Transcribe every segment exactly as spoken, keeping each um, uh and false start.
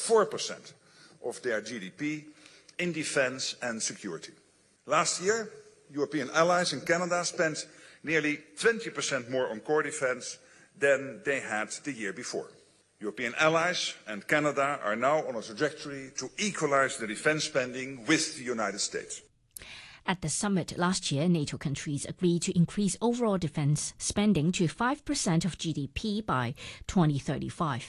four percent of their G D P in defense and security. Last year, European allies in Canada spent nearly twenty percent more on core defense than they had the year before. European allies and Canada are now on a trajectory to equalize the defense spending with the United States. At the summit last year, NATO countries agreed to increase overall defense spending to five percent of G D P by twenty thirty-five.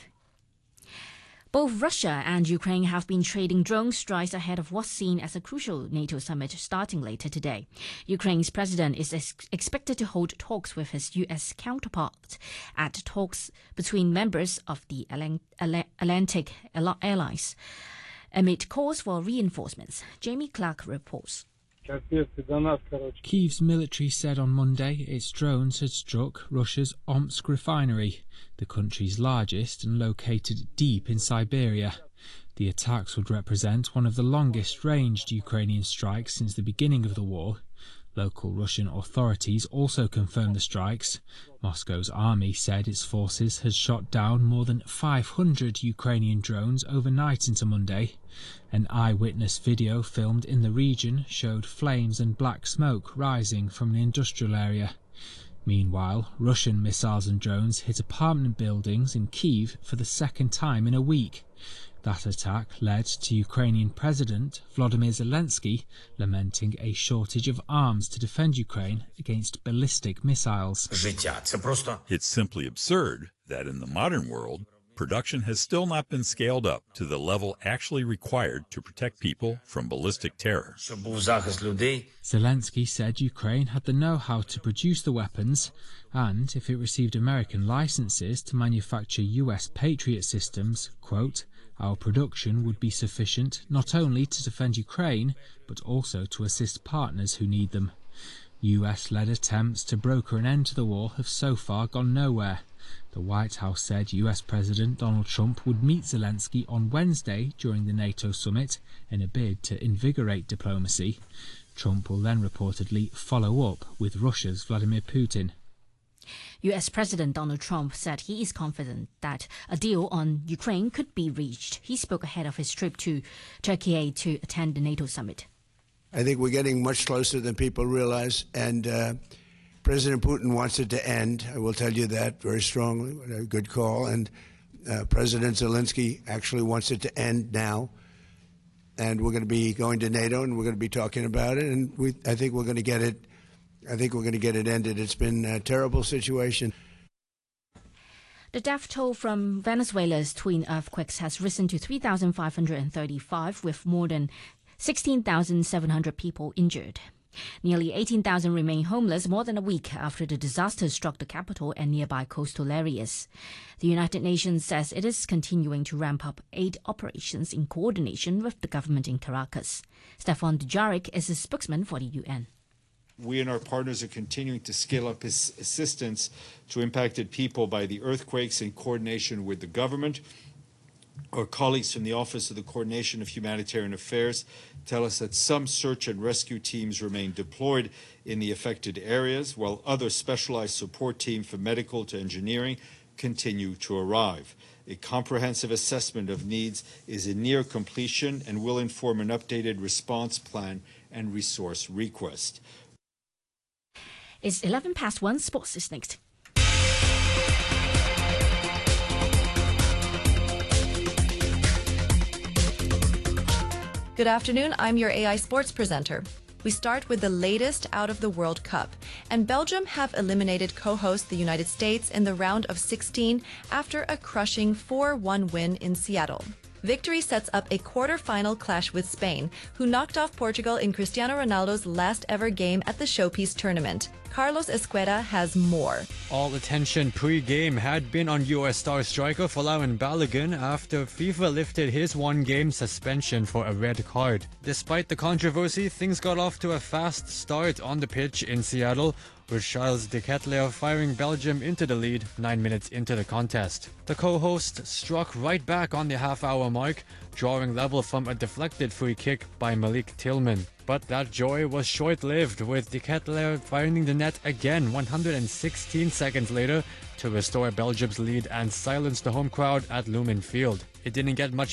Both Russia and Ukraine have been trading drone strikes ahead of what's seen as a crucial NATO summit starting later today. Ukraine's president is ex expected to hold talks with his U S counterpart at talks between members of the Atlantic allies amid calls for reinforcements. Jamie Clark reports. Kyiv's military said on Monday its drones had struck Russia's Omsk refinery, the country's largest and located deep in Siberia. The attacks would represent one of the longest-ranged Ukrainian strikes since the beginning of the war. Local Russian authorities also confirmed the strikes. Moscow's army said its forces had shot down more than five hundred Ukrainian drones overnight into Monday. An eyewitness video filmed in the region showed flames and black smoke rising from an industrial area. Meanwhile, Russian missiles and drones hit apartment buildings in Kyiv for the second time in a week. That attack led to Ukrainian President Volodymyr Zelensky lamenting a shortage of arms to defend Ukraine against ballistic missiles. It's simply absurd that in the modern world, production has still not been scaled up to the level actually required to protect people from ballistic terror. Zelensky said Ukraine had the know-how to produce the weapons, and if it received American licenses to manufacture U S Patriot systems, quote, our production would be sufficient not only to defend Ukraine, but also to assist partners who need them. U S-led attempts to broker an end to the war have so far gone nowhere. The White House said U S President Donald Trump would meet Zelensky on Wednesday during the NATO summit in a bid to invigorate diplomacy. Trump will then reportedly follow up with Russia's Vladimir Putin. U S President Donald Trump said he is confident that a deal on Ukraine could be reached. He spoke ahead of his trip to Turkey to attend the NATO summit. I think we're getting much closer than people realize, and uh, President Putin wants it to end. I will tell you that very strongly. A good call. And uh, President Zelensky actually wants it to end now. And we're going to be going to NATO, and we're going to be talking about it. And we, I think we're going to get it. I think we're going to get it ended. It's been a terrible situation. The death toll from Venezuela's twin earthquakes has risen to three thousand five hundred thirty-five, with more than sixteen thousand seven hundred people injured. Nearly eighteen thousand remain homeless more than a week after the disaster struck the capital and nearby coastal areas. The United Nations says it is continuing to ramp up aid operations in coordination with the government in Caracas. Stefan Dujarric is a spokesman for the U N. We and our partners are continuing to scale up his assistance to impacted people by the earthquakes in coordination with the government. Our colleagues from the Office of the Coordination of Humanitarian Affairs tell us that some search and rescue teams remain deployed in the affected areas, while other specialized support teams from medical to engineering continue to arrive. A comprehensive assessment of needs is in near completion and will inform an updated response plan and resource request. It's eleven past one. Sports is next. Good afternoon, I'm your A I Sports presenter. We start with the latest out of the World Cup, and Belgium have eliminated co-host the United States in the round of sixteen after a crushing four one win in Seattle. Victory sets up a quarter-final clash with Spain, who knocked off Portugal in Cristiano Ronaldo's last ever game at the Showpiece tournament. Carlos Esqueda has more. All attention pre-game had been on U S star striker Folarin Balogun after FIFA lifted his one-game suspension for a red card. Despite the controversy, things got off to a fast start on the pitch in Seattle, with Charles de Ketelaere firing Belgium into the lead nine minutes into the contest. The co-host struck right back on the half-hour mark, drawing level from a deflected free kick by Malik Tillman. But that joy was short-lived, with de Ketelaere finding the net again one hundred sixteen seconds later to restore Belgium's lead and silence the home crowd at Lumen Field. It didn't get much